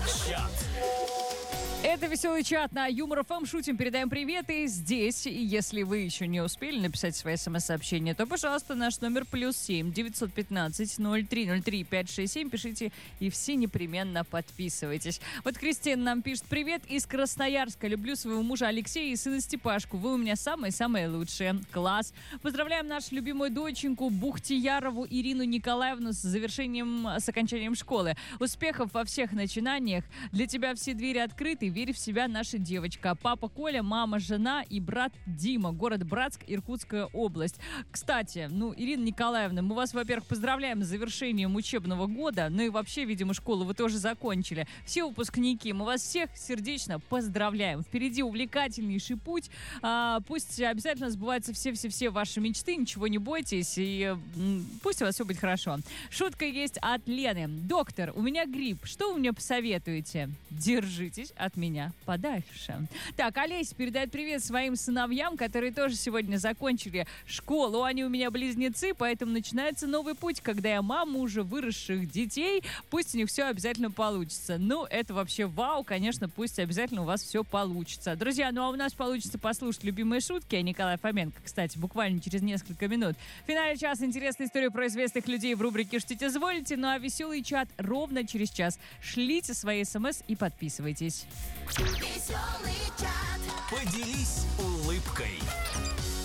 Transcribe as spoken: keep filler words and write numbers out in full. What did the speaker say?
Чат. Это «Веселый чат» на Юмор ФМ. Шутим, передаем привет. И здесь, если вы еще не успели написать свои смс-сообщения, то, пожалуйста, наш номер плюс семь девятьсот пятнадцать ноль три ноль три пять шесть семь. Пишите, и все непременно подписывайтесь. Вот Кристина нам пишет: привет из Красноярска. Люблю своего мужа Алексея и сына Степашку. Вы у меня самые-самые лучшие. Класс. Поздравляем нашу любимую доченьку Бухтиярову Ирину Николаевну с завершением, с окончанием школы. Успехов во всех начинаниях. Для тебя все двери открыты. Верь в себя, наша девочка. Папа Коля, мама, жена и брат Дима. Город Братск, Иркутская область. Кстати, ну, Ирина Николаевна, мы вас, во-первых, поздравляем с завершением учебного года. Ну и вообще, видимо, школу вы тоже закончили. Все выпускники, мы вас всех сердечно поздравляем. Впереди увлекательнейший путь. А, пусть обязательно сбываются все-все-все ваши мечты. Ничего не бойтесь. И м, пусть у вас все будет хорошо. Шутка есть от Лены. Доктор, у меня грипп. Что вы мне посоветуете? Держитесь от меня подальше. Так, Олеся передает привет своим сыновьям, которые тоже сегодня закончили школу. Они у меня близнецы, поэтому начинается новый путь, когда я мама уже выросших детей. Пусть у них все обязательно получится. Ну, это вообще вау, конечно, пусть обязательно у вас все получится. Друзья, ну а у нас получится послушать любимые шутки. А Николай Фоменко, кстати, буквально через несколько минут. В финале часа интересная история про известных людей в рубрике «Шутите, изволите». Ну а «Веселый чат» ровно через час. Шлите свои смс и подписывайтесь. Поделись улыбкой.